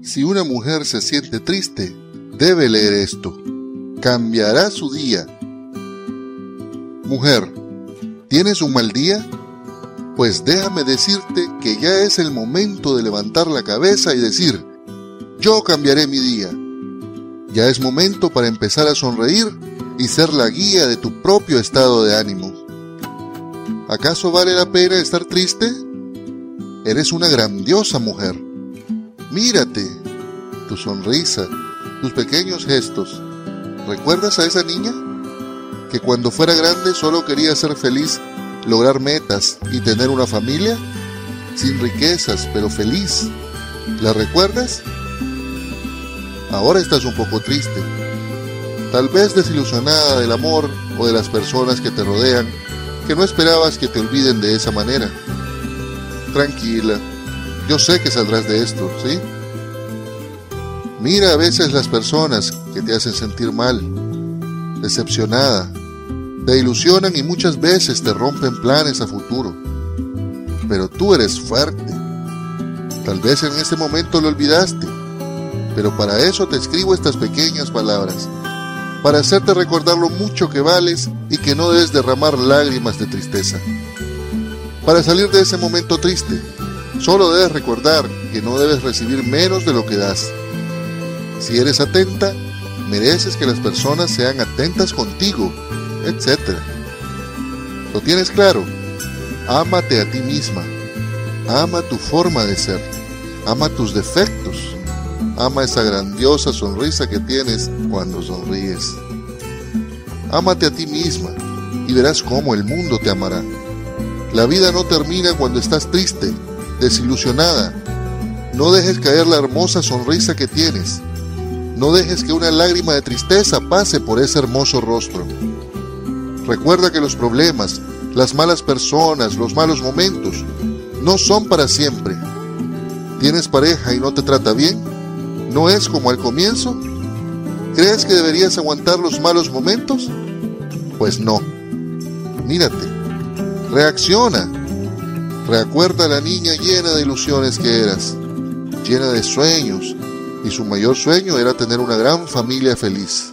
Si una mujer se siente triste, debe leer esto. Cambiará su día. Mujer, ¿tienes un mal día? Pues déjame decirte que ya es el momento de levantar la cabeza y decir: yo cambiaré mi día. Ya es momento para empezar a sonreír y ser la guía de tu propio estado de ánimo. ¿Acaso vale la pena estar triste? Eres una grandiosa mujer. Mírate, tu sonrisa, tus pequeños gestos. ¿Recuerdas a esa niña? Que cuando fuera grande solo quería ser feliz, lograr metas y tener una familia, sin riquezas, pero feliz. ¿La recuerdas? Ahora estás un poco triste, tal vez desilusionada del amor o de las personas que te rodean, que no esperabas que te olviden de esa manera. Tranquila, yo sé que saldrás de esto, ¿sí? Mira a veces las personas que te hacen sentir mal, decepcionada, te ilusionan y muchas veces te rompen planes a futuro. Pero tú eres fuerte. Tal vez en ese momento lo olvidaste, pero para eso te escribo estas pequeñas palabras, para hacerte recordar lo mucho que vales y que no debes derramar lágrimas de tristeza. Para salir de ese momento triste, solo debes recordar que no debes recibir menos de lo que das. Si eres atenta, mereces que las personas sean atentas contigo, etc. ¿Lo tienes claro? Ámate a ti misma. Ama tu forma de ser. Ama tus defectos. Ama esa grandiosa sonrisa que tienes cuando sonríes. Ámate a ti misma y verás cómo el mundo te amará. La vida no termina cuando estás triste, desilusionada. No dejes caer la hermosa sonrisa que tienes. No dejes que una lágrima de tristeza pase por ese hermoso rostro. Recuerda que los problemas, las malas personas, los malos momentos, no son para siempre. ¿Tienes pareja y no te trata bien? ¿No es como al comienzo? ¿Crees que deberías aguantar los malos momentos? Pues no. Mírate. Reacciona. Recuerda a la niña llena de ilusiones que eras, llena de sueños, y su mayor sueño era tener una gran familia feliz.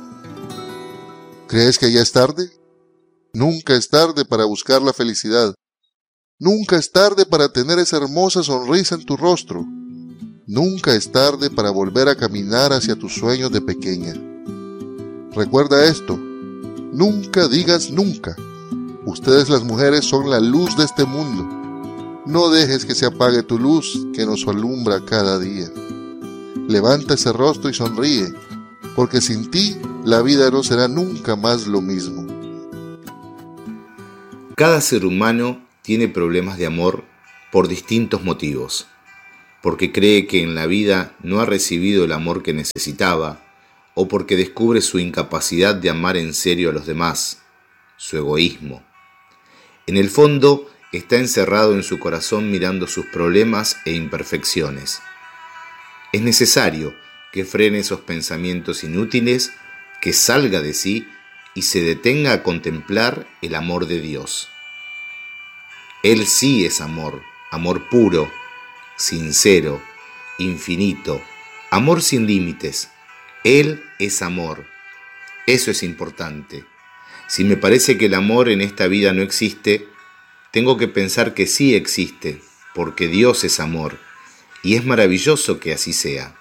¿Crees que ya es tarde? Nunca es tarde para buscar la felicidad. Nunca es tarde para tener esa hermosa sonrisa en tu rostro. Nunca es tarde para volver a caminar hacia tus sueños de pequeña. Recuerda esto, nunca digas nunca. Ustedes las mujeres son la luz de este mundo. No dejes que se apague tu luz que nos alumbra cada día. Levanta ese rostro y sonríe, porque sin ti la vida no será nunca más lo mismo. Cada ser humano tiene problemas de amor por distintos motivos, porque cree que en la vida no ha recibido el amor que necesitaba, o porque descubre su incapacidad de amar en serio a los demás, su egoísmo. En el fondo, está encerrado en su corazón mirando sus problemas e imperfecciones. Es necesario que frene esos pensamientos inútiles, que salga de sí y se detenga a contemplar el amor de Dios. Él sí es amor, amor puro, sincero, infinito, amor sin límites. Él es amor. Eso es importante. Si me parece que el amor en esta vida no existe, tengo que pensar que sí existe, porque Dios es amor, y es maravilloso que así sea.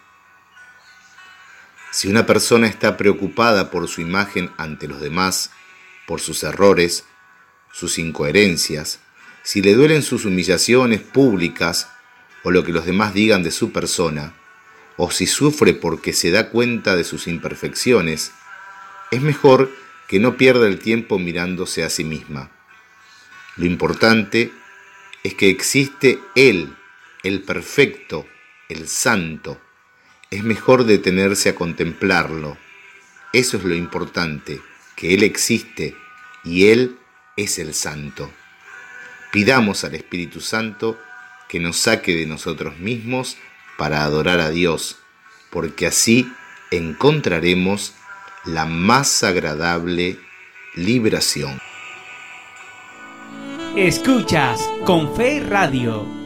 Si una persona está preocupada por su imagen ante los demás, por sus errores, sus incoherencias, si le duelen sus humillaciones públicas o lo que los demás digan de su persona, o si sufre porque se da cuenta de sus imperfecciones, es mejor que no pierda el tiempo mirándose a sí misma. Lo importante es que existe Él, el perfecto, el santo. Es mejor detenerse a contemplarlo. Eso es lo importante, que Él existe y Él es el santo. Pidamos al Espíritu Santo que nos saque de nosotros mismos para adorar a Dios, porque así encontraremos la más agradable liberación. Escuchas Con Fe Radio.